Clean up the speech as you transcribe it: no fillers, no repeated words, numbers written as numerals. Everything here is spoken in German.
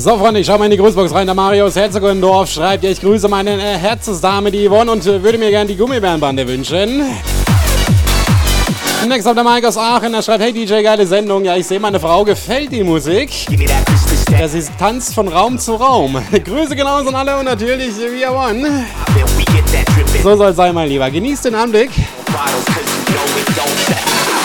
So, Freunde, ich schau mal in die Grußbox rein. Der Mario aus Herzogenaurach schreibt, ja, ich grüße meine Herzensdame, die Yvonne, und würde mir gerne die Gummibärenbande wünschen. Next auf der Mike aus Aachen, er schreibt, hey DJ, geile Sendung. Ja, ich sehe, meine Frau gefällt die Musik. Ja, sie tanzt von Raum zu Raum. Grüße genauso an alle und natürlich We Are One. So soll es sein, mein Lieber. Genießt den Anblick.